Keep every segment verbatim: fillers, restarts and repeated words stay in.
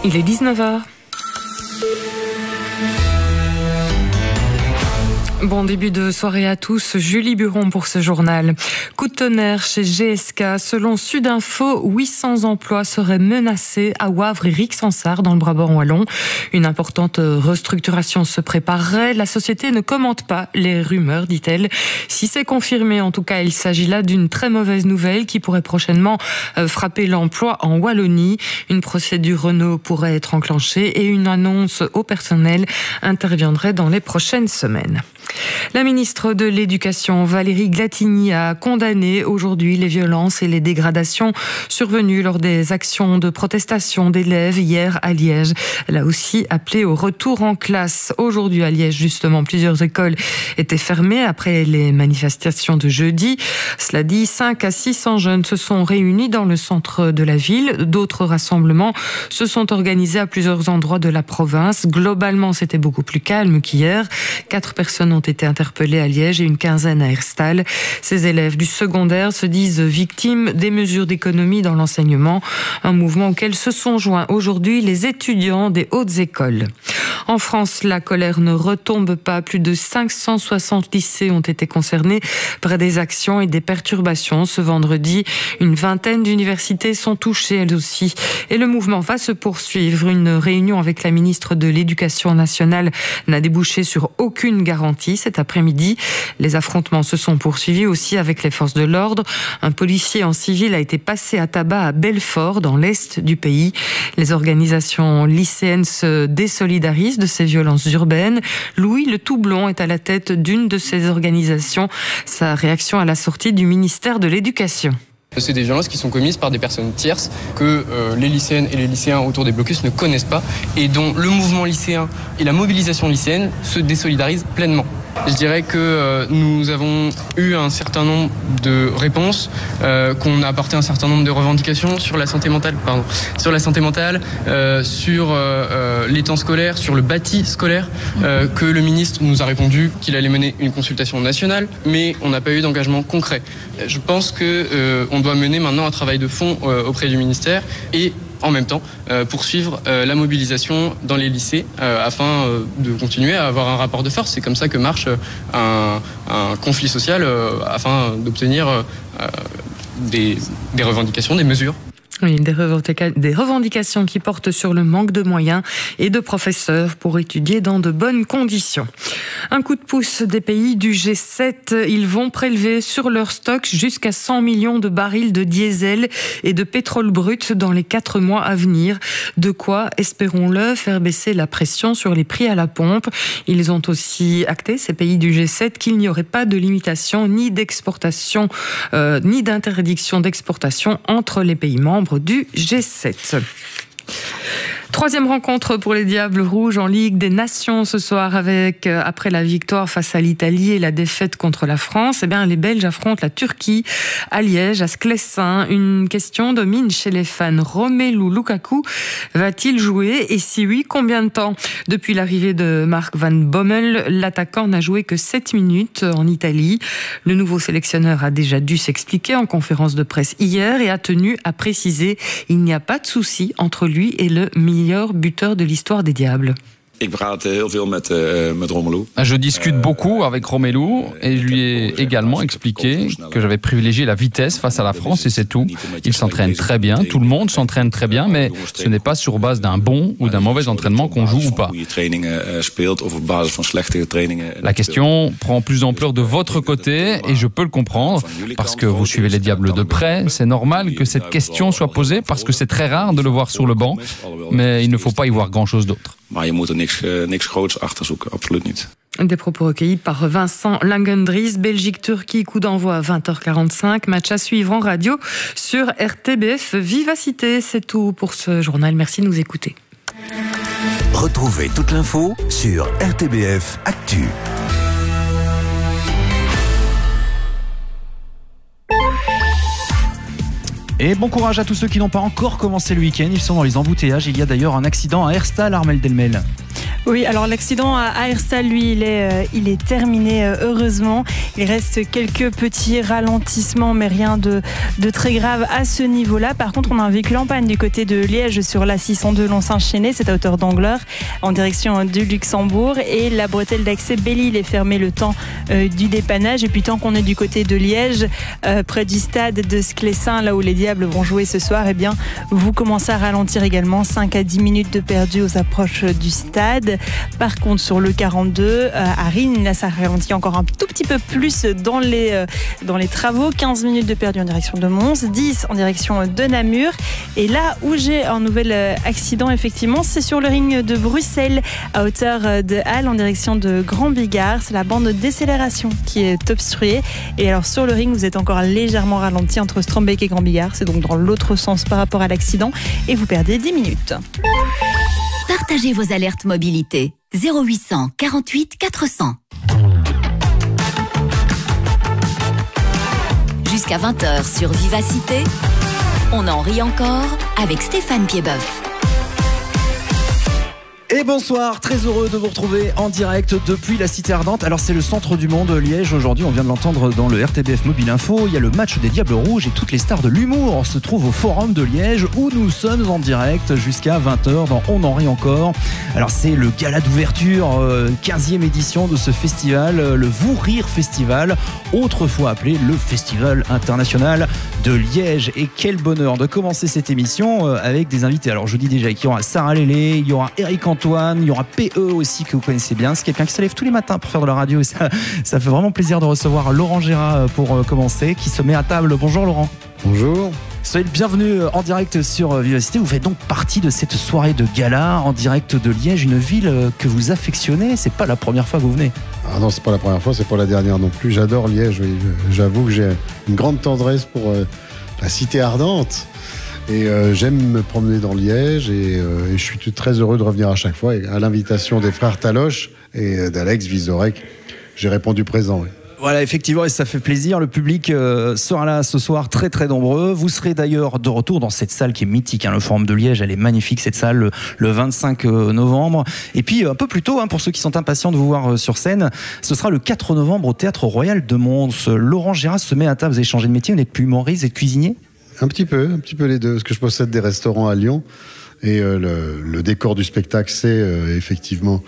Il est dix-neuf heures. Bon début de soirée à tous, Julie Buron pour ce journal. Coup de tonnerre chez G S K. Selon Sudinfo, huit cents emplois seraient menacés à Wavre et Rixensart dans le Brabant wallon. Une importante restructuration se préparerait. La société ne commente pas les rumeurs, dit-elle. Si c'est confirmé, en tout cas, il s'agit là d'une très mauvaise nouvelle qui pourrait prochainement frapper l'emploi en Wallonie. Une procédure Renault pourrait être enclenchée et une annonce au personnel interviendrait dans les prochaines semaines. La ministre de l'Éducation, Valérie Glatigny, a condamné aujourd'hui les violences et les dégradations survenues lors des actions de protestation d'élèves hier à Liège. Elle a aussi appelé au retour en classe. Aujourd'hui à Liège, justement, plusieurs écoles étaient fermées après les manifestations de jeudi. Cela dit, cinq à six cents jeunes se sont réunis dans le centre de la ville. D'autres rassemblements se sont organisés à plusieurs endroits de la province. Globalement, c'était beaucoup plus calme qu'hier. Quatre personnes ont été interpellés à Liège et une quinzaine à Herstal. Ces élèves du secondaire se disent victimes des mesures d'économie dans l'enseignement, un mouvement auquel se sont joints aujourd'hui les étudiants des hautes écoles. En France, la colère ne retombe pas. Plus de cinq cent soixante lycées ont été concernés par des actions et des perturbations. Ce vendredi, une vingtaine d'universités sont touchées elles aussi. Et le mouvement va se poursuivre. Une réunion avec la ministre de l'Éducation nationale n'a débouché sur aucune garantie. Cet après-midi, les affrontements se sont poursuivis aussi avec les forces de l'ordre. Un policier en civil a été passé à tabac à Belfort, dans l'est du pays. Les organisations lycéennes se désolidarisent de ces violences urbaines. Louis Le Toublon est à la tête d'une de ces organisations. Sa réaction à la sortie du ministère de l'Éducation. C'est des violences qui sont commises par des personnes tierces que euh, les lycéennes et les lycéens autour des blocus ne connaissent pas et dont le mouvement lycéen et la mobilisation lycéenne se désolidarisent pleinement. Je dirais que euh, nous avons eu un certain nombre de réponses, euh, qu'on a apporté un certain nombre de revendications sur la santé mentale, pardon, sur la santé mentale, euh, sur euh, euh, les temps scolaires, sur le bâti scolaire, euh, que le ministre nous a répondu qu'il allait mener une consultation nationale, mais on n'a pas eu d'engagement concret. Je pense que euh, on doit mener maintenant un travail de fond euh, auprès du ministère et en même temps euh, poursuivre euh, la mobilisation dans les lycées euh, afin euh, de continuer à avoir un rapport de force. C'est comme ça que marche euh, un, un conflit social euh, afin d'obtenir euh, des, des revendications, des mesures. Oui, des, revendica- des revendications qui portent sur le manque de moyens et de professeurs pour étudier dans de bonnes conditions. Un coup de pouce des pays du G sept, ils vont prélever sur leur stock jusqu'à cent millions de barils de diesel et de pétrole brut dans les quatre mois à venir. De quoi, espérons-le, faire baisser la pression sur les prix à la pompe. Ils ont aussi acté, ces pays du G sept, qu'il n'y aurait pas de limitation ni d'exportation, euh, ni d'interdiction d'exportation entre les pays membres du G sept. Troisième rencontre pour les Diables Rouges en Ligue des Nations ce soir avec, euh, après la victoire face à l'Italie et la défaite contre la France, eh bien, les Belges affrontent la Turquie à Liège, à Sclessin. Une question domine chez les fans. Romelu Lukaku va-t-il jouer? Et si oui, combien de temps? Depuis l'arrivée de Mark Van Bommel, l'attaquant n'a joué que sept minutes en Italie. Le nouveau sélectionneur a déjà dû s'expliquer en conférence de presse hier et a tenu à préciser il n'y a pas de souci entre lui et le meilleur buteur de l'histoire des Diables. Je discute beaucoup avec Romelu et je lui ai également expliqué que j'avais privilégié la vitesse face à la France et c'est tout. Il s'entraîne très bien, tout le monde s'entraîne très bien, mais ce n'est pas sur base d'un bon ou d'un mauvais entraînement qu'on joue ou pas. La question prend plus d'ampleur de votre côté et je peux le comprendre parce que vous suivez les Diables de près. C'est normal que cette question soit posée parce que c'est très rare de le voir sur le banc, mais il ne faut pas y voir grand-chose d'autre. Des propos recueillis par Vincent Langendries. Belgique-Turquie, coup d'envoi à vingt heures quarante-cinq. Match à suivre en radio sur R T B F Vivacité. C'est tout pour ce journal. Merci de nous écouter. Retrouvez toute l'info sur R T B F Actu. Et bon courage à tous ceux qui n'ont pas encore commencé le week-end. Ils sont dans les embouteillages. Il y a d'ailleurs un accident à Herstal, Armel Delmel. Oui, alors l'accident à Herstal, lui, il est, euh, il est terminé, euh, heureusement. Il reste quelques petits ralentissements, mais rien de, de très grave à ce niveau-là. Par contre, on a un véhicule en panne du côté de Liège sur la six cent deux Lons-Saint-Chénet, c'est à hauteur d'Angleur, en direction du Luxembourg. Et la bretelle d'accès Belle-Île est fermée le temps euh, du dépannage. Et puis tant qu'on est du côté de Liège, euh, près du stade de Sclessin, là où les Diables vont jouer ce soir, eh bien, vous commencez à ralentir également, cinq à dix minutes de perdu aux approches du stade. Par contre, sur le quarante-deux, euh, à Rennes, là, ça ralentit encore un tout petit peu plus dans les, euh, dans les travaux. quinze minutes de perdu en direction de Mons, dix en direction de Namur. Et là où j'ai un nouvel euh, accident, effectivement, c'est sur le ring de Bruxelles, à hauteur de Halle, en direction de Grand Bigard. C'est la bande de décélération qui est obstruée. Et alors, sur le ring, vous êtes encore légèrement ralenti entre Strombeek et Grand Bigard. C'est donc dans l'autre sens par rapport à l'accident. Et vous perdez dix minutes. Partagez vos alertes mobilité. zéro huit cent quarante-huit quatre cents. Jusqu'à vingt heures sur Vivacité, on en rit encore avec Stéphane Piedboeuf. Et bonsoir, très heureux de vous retrouver en direct depuis la Cité Ardente. Alors c'est le centre du monde, Liège. Aujourd'hui, on vient de l'entendre dans le R T B F Mobile Info. Il y a le match des Diables Rouges et toutes les stars de l'humour se trouvent au Forum de Liège où nous sommes en direct jusqu'à vingt heures dans On en rit encore. Alors c'est le gala d'ouverture, euh, quinzième édition de ce festival, euh, le Vous Rire Festival, autrefois appelé le Festival International de Liège. Et quel bonheur de commencer cette émission euh, avec des invités. Alors je dis déjà qu'il y aura Sarah Lélé, il y aura Eric Antoine, il y aura P E aussi que vous connaissez bien. C'est quelqu'un qui se lève tous les matins pour faire de la radio et ça, ça fait vraiment plaisir de recevoir Laurent Gérard pour commencer, qui se met à table. Bonjour Laurent. Bonjour. Soyez le bienvenu en direct sur Vivacité. Vous faites donc partie de cette soirée de gala en direct de Liège, une ville que vous affectionnez. C'est pas la première fois que vous venez. Ah non, c'est pas la première fois, c'est pas la dernière non plus. J'adore Liège. Oui. J'avoue que j'ai une grande tendresse pour euh, la Cité Ardente. Et euh, j'aime me promener dans Liège et, euh, et je suis très heureux de revenir à chaque fois. Et à l'invitation des frères Taloche et d'Alex Vizorek, j'ai répondu présent. Oui. Voilà, effectivement, et ça fait plaisir. Le public euh, sera là ce soir, très très nombreux. Vous serez d'ailleurs de retour dans cette salle qui est mythique, hein, le Forum de Liège. Elle est magnifique, cette salle, le, le vingt-cinq novembre. Et puis un peu plus tôt, hein, pour ceux qui sont impatients de vous voir euh, sur scène, ce sera le quatre novembre au Théâtre Royal de Mons. Laurent Gérard se met à table. Vous avez changé de métier, vous n'êtes plus humoriste, vous êtes cuisinier? Un petit peu, un petit peu les deux, parce que je possède des restaurants à Lyon et euh, le, le décor du spectacle, c'est euh, effectivement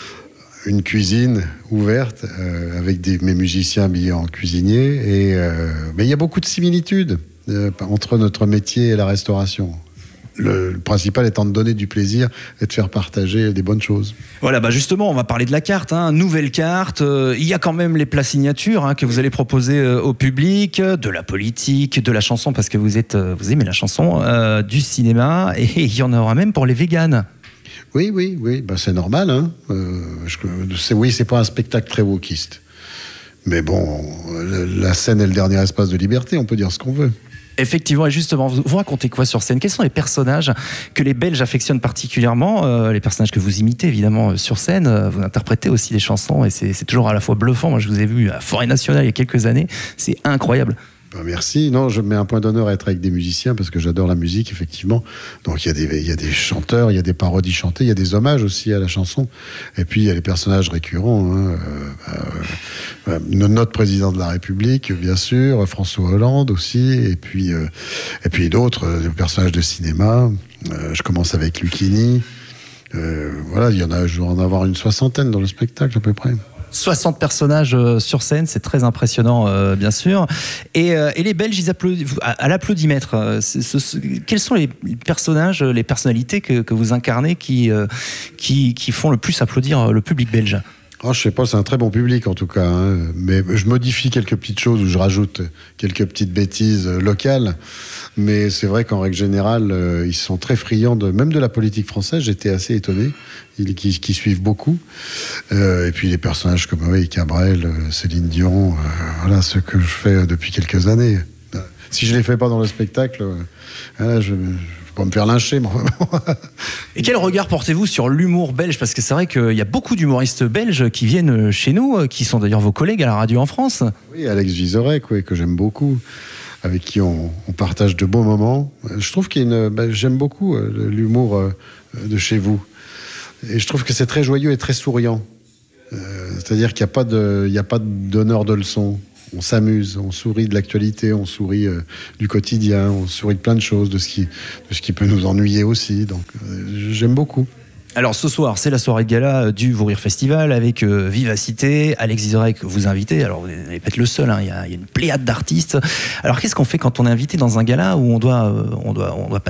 une cuisine ouverte euh, avec des, mes musiciens habillés en cuisinier. Et euh, mais il y a beaucoup de similitudes euh, entre notre métier et la restauration. Le, le principal étant de donner du plaisir et de faire partager des bonnes choses. Voilà, bah justement, on va parler de la carte, hein, nouvelle carte. Euh, il y a quand même les plats signatures hein, que vous allez proposer euh, au public, de la politique, de la chanson, parce que vous êtes, euh, vous aimez la chanson, euh, du cinéma, et il y en aura même pour les véganes. Oui, oui, oui, bah, c'est normal. Hein. Euh, je, c'est, oui, c'est pas un spectacle très wokiste. Mais bon, la scène est le dernier espace de liberté, on peut dire ce qu'on veut. Effectivement, et justement, vous, vous racontez quoi sur scène? Quels sont les personnages que les Belges affectionnent particulièrement? euh, Les personnages que vous imitez évidemment sur scène, euh, vous interprétez aussi des chansons et c'est, c'est toujours à la fois bluffant. Moi je vous ai vu à Forêt Nationale il y a quelques années, c'est incroyable. Ben merci. Non, je mets un point d'honneur à être avec des musiciens parce que j'adore la musique, effectivement. Donc il y a des, il y a des chanteurs, il y a des parodies chantées, il y a des hommages aussi à la chanson. Et puis il y a les personnages récurrents. Hein. Euh, euh, notre président de la République, bien sûr, François Hollande aussi, et puis euh, et puis d'autres euh, personnages de cinéma. Euh, je commence avec Lucchini. Euh, voilà, il y en a, je dois en avoir une soixantaine dans le spectacle à peu près. soixante personnages euh, sur scène, c'est très impressionnant, euh, bien sûr. Et, euh, et les Belges, ils applaudissent à, à l'applaudimètre. Euh, c'est, c'est, quels sont les personnages, les personnalités que, que vous incarnez qui, euh, qui, qui font le plus applaudir le public belge? Oh, je sais pas, c'est un très bon public en tout cas, hein. Mais je modifie quelques petites choses ou je rajoute quelques petites bêtises locales. Mais c'est vrai qu'en règle générale, euh, ils sont très friands de, même de la politique française. J'étais assez étonné, ils qui, qui suivent beaucoup. Euh, et puis les personnages comme oui, Cabrel, Céline Dion, euh, voilà, ce que je fais depuis quelques années. Si je les fais pas dans le spectacle, euh, je, je pas me faire lyncher. Et quel regard portez-vous sur l'humour belge? Parce que c'est vrai qu'il y a beaucoup d'humoristes belges qui viennent chez nous, qui sont d'ailleurs vos collègues à la radio en France. Oui, Alex Vizorek, oui, que j'aime beaucoup, avec qui on, on partage de beaux moments. Je trouve qu'il y a une... Ben, j'aime beaucoup l'humour de chez vous. Et je trouve que c'est très joyeux et très souriant. Euh, c'est-à-dire qu'il n'y a pas de, il n'y a pas de donneur de leçons. On s'amuse, on sourit de l'actualité, on sourit euh, du quotidien, on sourit de plein de choses, de ce qui, de ce qui peut nous ennuyer aussi. Donc, euh, j'aime beaucoup. Alors ce soir, c'est la soirée de gala du Vous Rire Festival avec euh, Vivacité, Alex Vizorek vous invitez. Alors vous n'allez pas être le seul, hein, il y a, il y a une pléiade d'artistes. Alors qu'est-ce qu'on fait quand on est invité dans un gala où on doit, euh, on doit, on doit